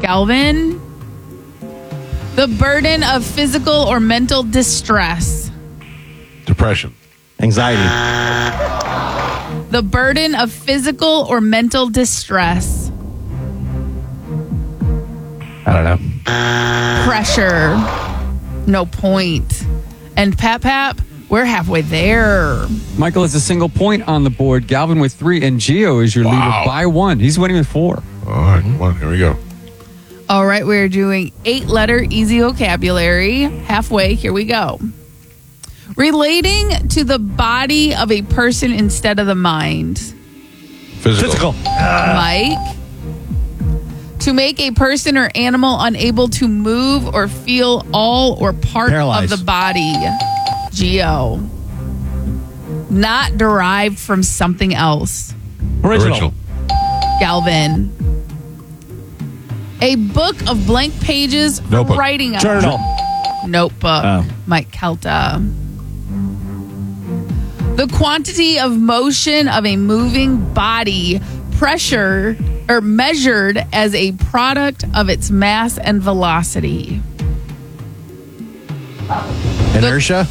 Galvin. The burden of physical or mental distress. Depression. Anxiety. The burden of physical or mental distress. I don't know. Pressure. No point. And Pap, we're halfway there. Michael has a single point on the board. Galvin with 3, and Gio is your leader by 1. He's winning with 4. All right, come on, here we go. All right, we're doing 8-letter easy vocabulary. Halfway, here we go. Relating to the body of a person instead of the mind. Physical. Mike. To make a person or animal unable to move or feel all or part Paralyzed. of the body. Geo. Not derived from something else. Original. Galvin. A book of blank pages for Notebook. writing. Journal. Notebook. Oh. Mike Kelta. The quantity of motion of a moving body, pressure, or measured as a product of its mass and velocity. Inertia.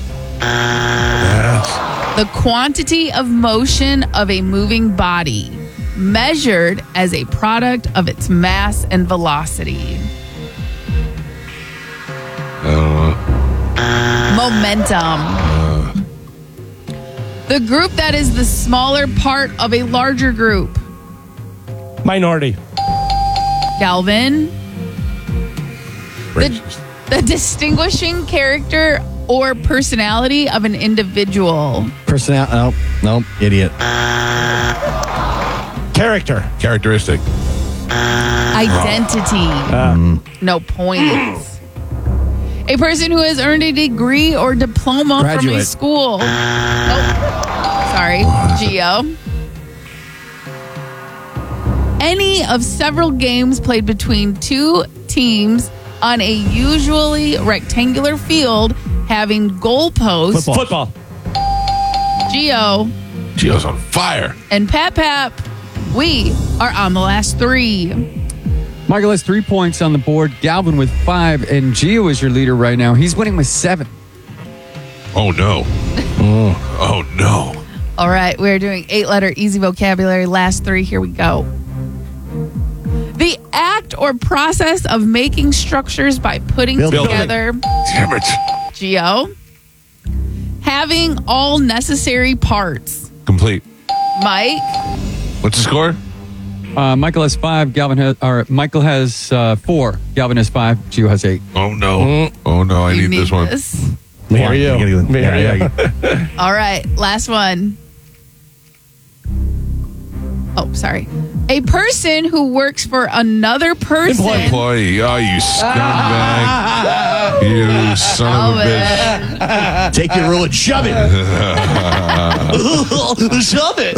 The quantity of motion of a moving body, measured as a product of its mass and velocity. Momentum. The group that is the smaller part of a larger group. Minority. Galvin. Racist. The distinguishing character or personality of an individual. Nope. Idiot. Character. Characteristic. Identity. No points. A person who has earned a degree or diploma from a Graduate. school. Sorry, Geo. Any of several games played between two teams on a usually rectangular field having goalposts. Football. Geo Gio's on fire. and Pap, we are on the last 3. Michael has 3 points on the board. Galvin with 5, and Gio is your leader right now. He's winning with 7. Oh, no. Oh, no. All right, we're doing 8-letter easy vocabulary. Last 3, here we go. The act or process of making structures by putting Building. together. Damn it. Geo. Having all necessary parts. Complete. Mike. What's the score? Michael has 5. Michael has 4. Galvin has 5. Gio has 8. Oh, no. Oh, no. I You need this one. Marry you. Yeah. All right, last one. Oh, sorry. A person who works for another person. Employee. Oh, you scumbag. You son of a bitch. Take your rule and shove it. Shove it.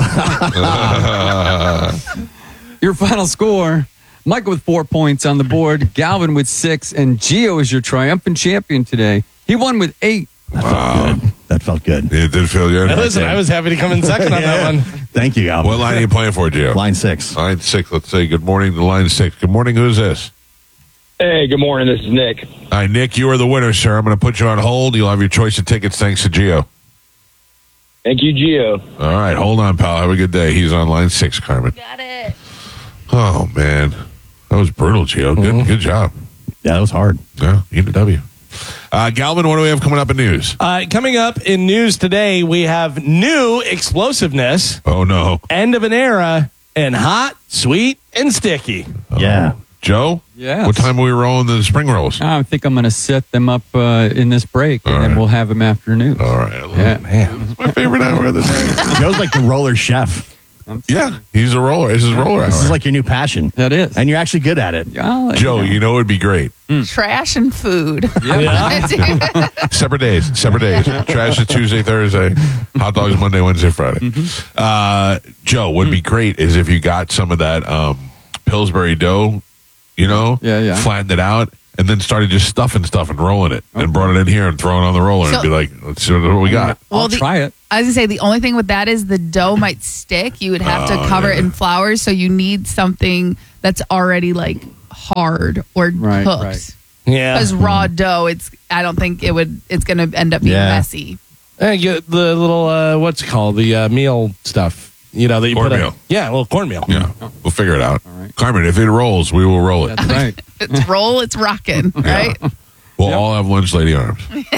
Your final score, Michael with 4 points on the board, Galvin with 6, and Gio is your triumphant champion today. He won with 8. That felt good. It did feel good. Hey, listen, I was happy to come in second on that one. Thank you, Alvin. What line are you playing for, Gio? Line 6. Line 6. Let's say good morning to line 6. Good morning. Who's this? Hey, good morning. This is Nick. All right, Nick, you are the winner, sir. I'm going to put you on hold. You'll have your choice of tickets thanks to Gio. Thank you, Gio. All right, hold on, pal. Have a good day. He's on line 6, Carmen. Got it. Oh, man. That was brutal, Gio. Good job. Yeah, that was hard. Yeah, eat a W. Galvin, what do we have coming up in news? Coming up in news today, we have new explosiveness, Oh, no. end of an era, and hot, sweet, and sticky. Yeah. Joe? Yes. What time are we rolling the spring rolls? I think I'm going to set them up in this break, and All then right. we'll have them after news. All right. I love Yeah. it. Man, it's my favorite hour of the day. Joe's like the roller chef. Yeah, he's a roller. This is roller hour. This is like your new passion. That is. And you're actually good at it. Yeah, Joe, you know it would be great. Trash and food. Separate days. Trash is Tuesday, Thursday. Hot dogs Monday, Wednesday, Friday. Joe, what would be great is if you got some of that Pillsbury dough, Yeah. flattened it out, and then started just stuffing stuff and rolling it, and brought it in here and throwing it on the roller and So- be like, let's see what we got. I'll try it. I was going to say, the only thing with that is the dough might stick. You would have to cover it in flour, so you need something that's already like hard or Right, cooked. right. Yeah. Because raw dough, I don't think it's going to end up being Yeah. messy. And you get the little, what's it called? The meal stuff. You know, that you put Cornmeal. Yeah, a little cornmeal. Yeah, we'll figure it out. All right. Carmen, if it rolls, we will roll it. That's right. It's roll, it's rocking, right? We'll all have lunch lady arms.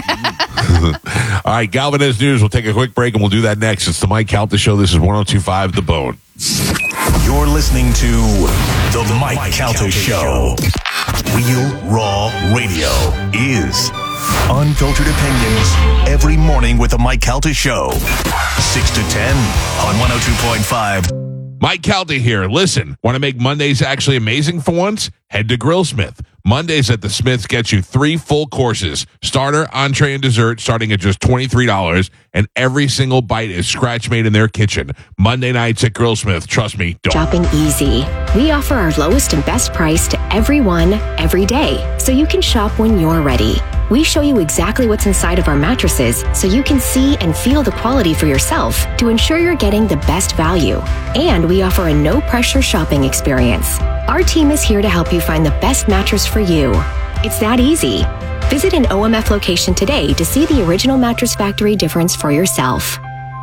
All right, Galvaniz News. We'll take a quick break and we'll do that next. It's the Mike Calta Show. This is 102.5 The Bone. You're listening to The Mike Calta Show. Real Raw Radio is unfiltered opinions every morning with The Mike Calta Show. 6 to 10 on 102.5. Mike Calta here. Listen, want to make Mondays actually amazing for once? Head to Grillsmith. Mondays at the Smiths gets you 3 full courses, starter, entree, and dessert, starting at just $23, and every single bite is scratch-made in their kitchen. Monday nights at Grillsmith. Trust me, don't. Shopping easy. We offer our lowest and best price to everyone, every day, so you can shop when you're ready. We show you exactly what's inside of our mattresses so you can see and feel the quality for yourself to ensure you're getting the best value. And we offer a no-pressure shopping experience. Our team is here to help you find the best mattress for you. It's that easy. Visit an OMF location today to see the original Mattress Factory difference for yourself.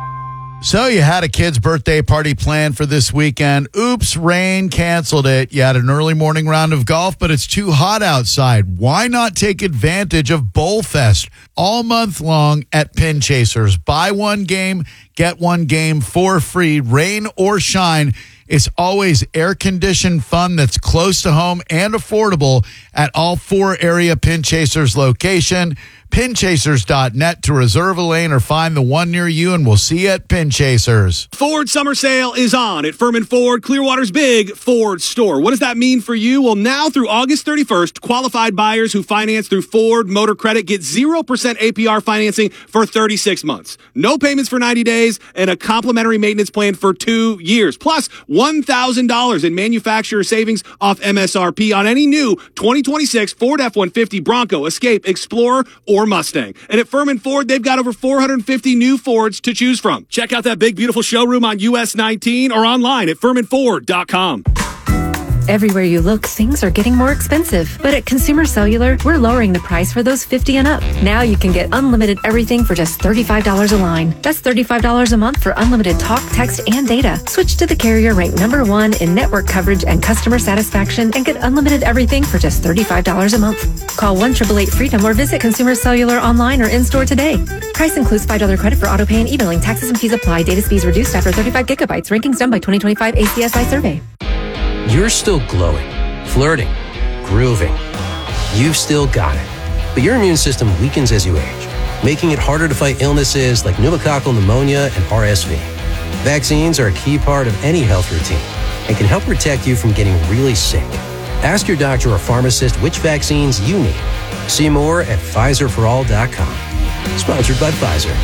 So you had a kid's birthday party planned for this weekend. Oops, rain canceled it. You had an early morning round of golf, but it's too hot outside. Why not take advantage of Bowl Fest all month long at Pin Chasers? Buy one game, get one game for free, rain or shine. It's always air-conditioned fun that's close to home and affordable at all 4 area Pin Chasers location. Pinchasers.net to reserve a lane or find the one near you, and we'll see you at Pin Chasers. Ford Summer Sale is on at Furman Ford, Clearwater's big Ford store. What does that mean for you? Well, now through August 31st, qualified buyers who finance through Ford Motor Credit get 0% APR financing for 36 months. No payments for 90 days and a complimentary maintenance plan for 2 years. Plus $1,000 in manufacturer savings off MSRP on any new 2026 Ford F-150, Bronco, Escape, Explorer, or Mustang. And at Furman Ford, they've got over 450 new Fords to choose from. Check out that big, beautiful showroom on US 19 or online at FurmanFord.com. Everywhere you look, things are getting more expensive. But at Consumer Cellular, we're lowering the price for those 50 and up. Now you can get unlimited everything for just $35 a line. That's $35 a month for unlimited talk, text, and data. Switch to the carrier ranked #1 in network coverage and customer satisfaction and get unlimited everything for just $35 a month. Call 1-888-FREEDOM or visit Consumer Cellular online or in-store today. Price includes $5 credit for auto pay and e-billing. Taxes and fees apply. Data speeds reduced after 35 gigabytes. Rankings done by 2025 ACSI survey. You're still glowing, flirting, grooving. You've still got it. But your immune system weakens as you age, making it harder to fight illnesses like pneumococcal pneumonia and RSV. Vaccines are a key part of any health routine and can help protect you from getting really sick. Ask your doctor or pharmacist which vaccines you need. See more at PfizerForAll.com. Sponsored by Pfizer.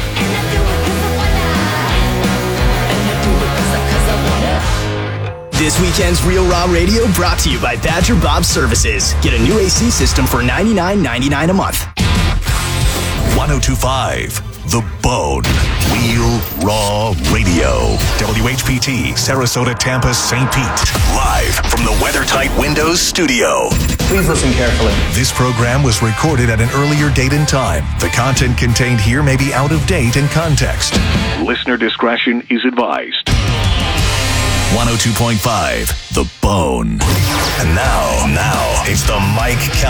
This weekend's Real Raw Radio brought to you by Badger Bob Services. Get a new AC system for $99.99 a month. 102.5 The Bone. Real Raw Radio. WHPT, Sarasota, Tampa, St. Pete. Live from the WeatherTight Windows studio. Please listen carefully. This program was recorded at an earlier date and time. The content contained here may be out of date in context. Listener discretion is advised. 102.5 The Bone. And now, it's the Mike Calta